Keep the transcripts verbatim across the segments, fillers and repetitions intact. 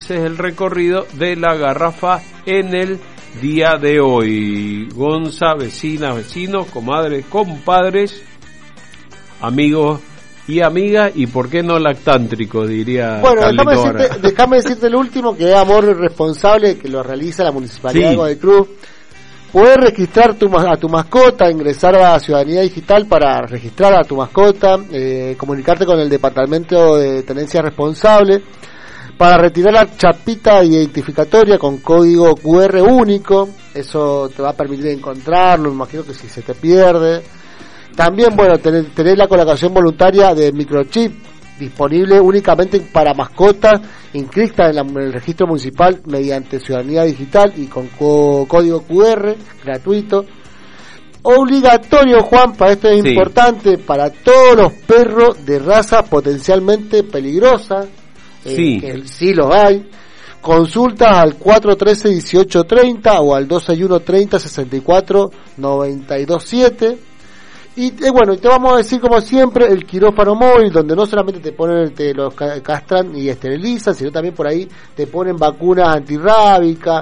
Ese es el recorrido de la garrafa en el día de hoy. Gonza, vecinas, vecinos, comadres, compadres, amigos y amigas, y por qué no lactántrico, diría bueno, Carlito déjame decirte, déjame decirte el último, que es Amor Responsable, que lo realiza la Municipalidad sí. de Godoy Cruz. Puedes registrar tu, a tu mascota, ingresar a la Ciudadanía Digital para registrar a tu mascota, eh, comunicarte con el Departamento de Tenencia Responsable para retirar la chapita identificatoria con código cu erre único. Eso te va a permitir encontrarlo, me imagino que si se te pierde. También, bueno, tener, tener la colocación voluntaria de microchip disponible únicamente para mascotas inscritas en, la, en el registro municipal mediante Ciudadanía Digital y con co- código cu erre gratuito. Obligatorio, Juanpa, esto es sí. importante para todos los perros de raza potencialmente peligrosa, eh, sí. que sí los hay. Consultas al cuatro uno tres, uno ocho tres cero o al dos seis uno, treinta, sesenta y cuatro, noventa y dos siete. Y eh, bueno, te vamos a decir como siempre el quirófano móvil, donde no solamente te ponen, te los castran y esterilizan, sino también por ahí te ponen vacunas antirrábicas,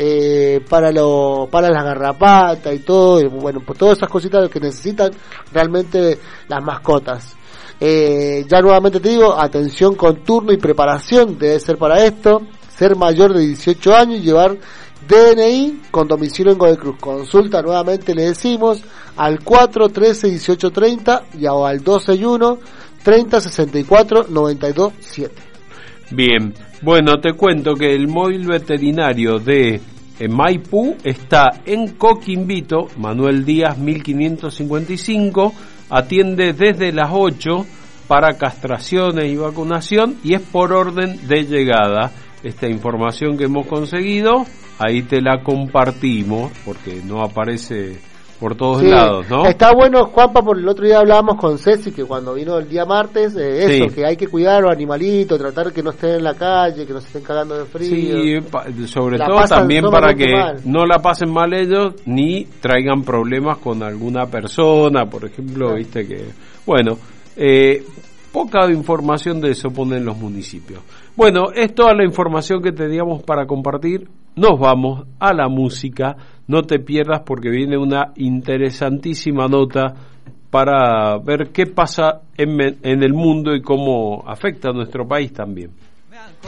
eh, para lo, para las garrapatas y todo, y bueno, pues todas esas cositas que necesitan realmente las mascotas. Eh, ya nuevamente te digo, atención con turno y preparación debe ser para esto, ser mayor de dieciocho años y llevar D N I con domicilio en Godoy Cruz. Consulta nuevamente, le decimos, al cuatro uno tres, uno ocho tres cero y al dos seis uno, treinta, sesenta y cuatro, noventa y dos siete. Bien, bueno, te cuento que el móvil veterinario de Maipú está en Coquimbito, Manuel Díaz mil quinientos cincuenta y cinco, atiende desde las ocho para castraciones y vacunación y es por orden de llegada. Esta información que hemos conseguido, ahí te la compartimos, porque no aparece por todos sí, lados, ¿no? Está bueno, Juanpa, por el otro día hablábamos con Ceci, que cuando vino el día martes, eh, eso, sí. que hay que cuidar a los animalitos, tratar que no estén en la calle, que no se estén cagando de frío. Sí, pa- sobre la todo también para que mal. no la pasen mal ellos, ni traigan problemas con alguna persona, por ejemplo, sí. viste que... Bueno, eh... poca información de eso ponen los municipios. Bueno, es toda la información que teníamos para compartir. Nos vamos a la música. No te pierdas porque viene una interesantísima nota para ver qué pasa en, en el mundo y cómo afecta a nuestro país también.